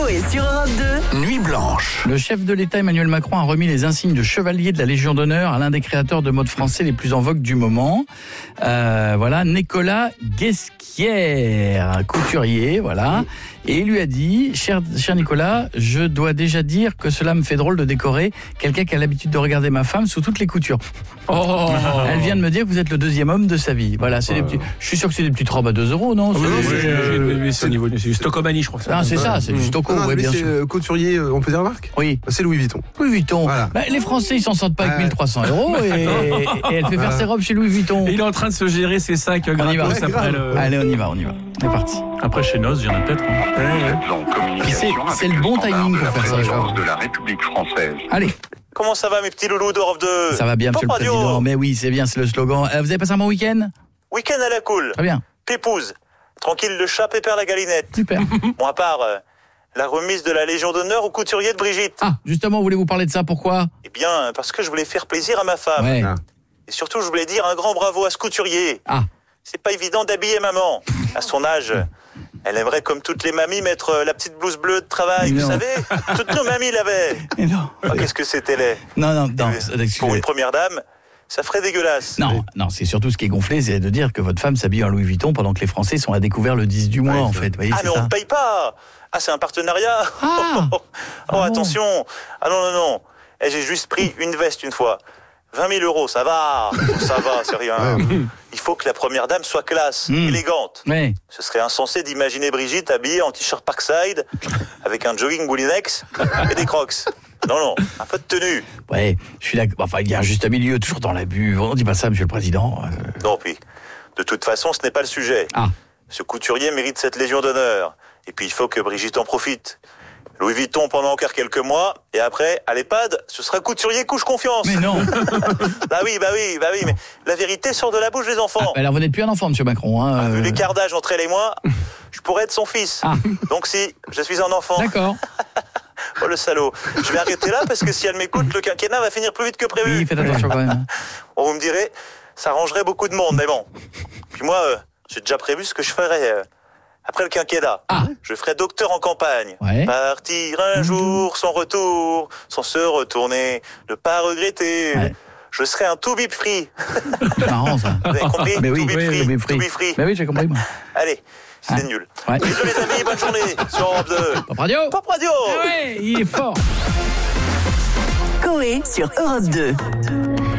Coé sur Europe 2. Nuit blanche. Le chef de l'État Emmanuel Macron a remis les insignes de chevalier de la Légion d'honneur à l'un des créateurs de mode français les plus en vogue du moment. Voilà, Nicolas Guesquière, couturier, voilà. Et il lui a dit, cher Nicolas, je dois déjà dire que cela me fait drôle de décorer quelqu'un qui a l'habitude de regarder ma femme sous toutes les coutures. Elle vient de me dire que vous êtes le deuxième homme de sa vie. Voilà, c'est des petits. Je suis sûr que c'est des petites robes à 2 €, non? C'est au niveau du Stocomanie, je crois. Ah, c'est ça, c'est du Stoco, ouais, bien sûr. C'est couturier, on peut dire la marque? Oui. C'est Louis Vuitton. Louis Vuitton. Voilà. Bah, les Français, ils s'en sortent pas avec 1 300 € et elle fait faire ses robes chez Louis Vuitton. Il est en train de se gérer ses sacs gratos après le... Allez, on y va. C'est parti. Après chez Noz, il y en a peut-être. Puis c'est le bon timing pour faire ça, je crois. De la République française. Allez. Comment ça va mes petits loulous d'Europe 2? Ça va bien, monsieur le président. Mais oui, c'est bien, c'est le slogan. Vous avez passé un bon week-end? Week-end à la cool. Très bien. Pépouze. Tranquille le chat, pépère la galinette. Super. Bon, à part la remise de la Légion d'honneur au couturier de Brigitte. Ah, justement, voulez-vous parler de ça? Pourquoi? Eh bien, parce que je voulais faire plaisir à ma femme. Ouais. Et surtout, je voulais dire un grand bravo à ce couturier. Ah. C'est pas évident d'habiller maman. À son âge, elle aimerait, comme toutes les mamies, mettre la petite blouse bleue de travail. Non. Vous savez, toutes nos mamies l'avaient. Mais non. Oh, qu'est-ce que c'était laid. Non. Pour Excusez. une première dame, ça ferait dégueulasse. Non, c'est surtout ce qui est gonflé, c'est de dire que votre femme s'habille en Louis Vuitton pendant que les Français sont à découvert le 10 du mois, en fait. Vous voyez, Ah, c'est mais ça. on ne paye pas. Ah, c'est un partenariat. Ah. Oh, attention. Ah non. Eh, j'ai juste pris une veste une fois. 20 000 €, ça va. Ça va, c'est rien. Il faut que la première dame soit classe, élégante. Ouais. Ce serait insensé d'imaginer Brigitte habillée en t-shirt Parkside, avec un jogging Moulinex et des crocs. Non, un peu de tenue. Ouais, je suis d'accord. Enfin, il y a un juste milieu, toujours dans l'abus. On ne dit pas ça, monsieur le président. Non, puis, de toute façon, ce n'est pas le sujet. Ah. Ce couturier mérite cette Légion d'honneur. Et puis, il faut que Brigitte en profite. Louis Vuitton pendant encore quelques mois, et après, à l'EHPAD, ce sera couturier couche confiance. Mais non. Bah oui, mais la vérité sort de la bouche des enfants. Alors, vous n'êtes plus un enfant, monsieur Macron. Hein, Vu l'écart d'âge entre elle et moi, je pourrais être son fils. Ah. Donc si, je suis un enfant. D'accord. Oh le salaud. Je vais arrêter là parce que si elle m'écoute, le quinquennat va finir plus vite que prévu. Oui, faites attention quand même. Bon, vous me direz, ça arrangerait beaucoup de monde, mais bon. Puis moi, j'ai déjà prévu ce que je ferais après le quinquennat. Ah. Je ferais docteur en campagne. Ouais. Partir un jour sans retour, sans se retourner, ne pas regretter. Ouais. Je serais un to be free. Marrant, ça. Vous avez compris? Mais oui, To be free. to be free. Mais oui, j'ai compris, moi. Allez, c'était nul. Ouais. Bisous les amis, bonne journée sur Europe 2. Pop Radio. Pop Radio. Ouais, il est fort. Coé sur Europe 2.